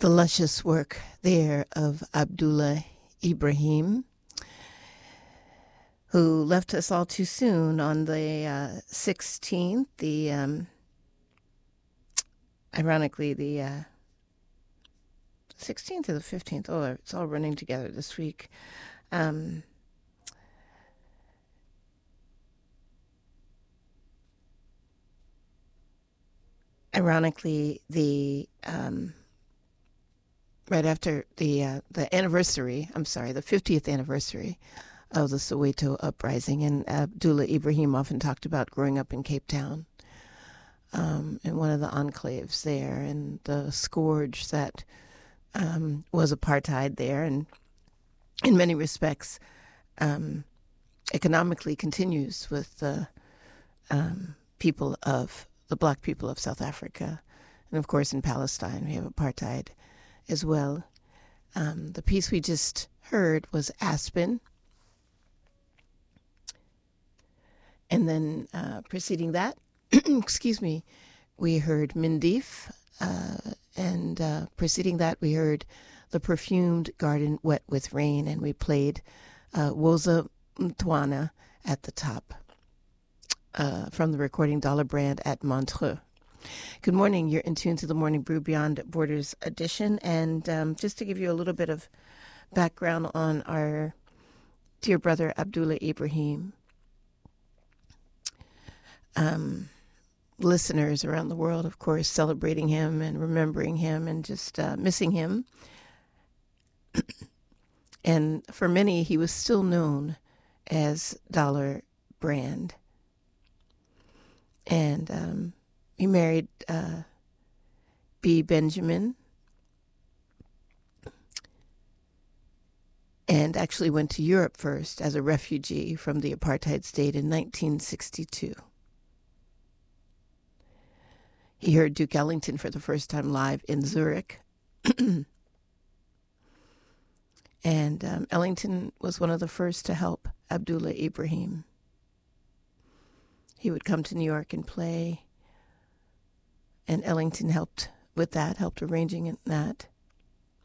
the luscious work there of Abdullah Ibrahim, who left us all too soon on the 16th, ironically, the 16th or the 15th. Oh, it's all running together this week. Ironically, the right after the anniversary, the 50th anniversary of the Soweto uprising, and Abdullah Ibrahim often talked about growing up in Cape Town, in one of the enclaves there, and the scourge that was apartheid there, and in many respects, economically continues with the Black people of South Africa, and of course in Palestine we have apartheid as well. The piece we just heard was Aspen. And then preceding that, excuse me, we heard Mindif. And preceding that, we heard The Perfumed Garden Wet with Rain. And we played Woza Mtwana at the top from the recording Dollar Brand at Montreux. Good morning. You're in tune to the Morning Brew Beyond Borders edition. And just to give you a little bit of background on our dear brother Abdullah Ibrahim, listeners around the world, of course, celebrating him and remembering him and just missing him. And for many, he was still known as Dollar Brand. And he married B. Benjamin, and actually went to Europe first as a refugee from the apartheid state in 1962. He heard Duke Ellington for the first time live in Zurich. And Ellington was one of the first to help Abdullah Ibrahim. He would come to New York and play, and Ellington helped with that, helped arranging that.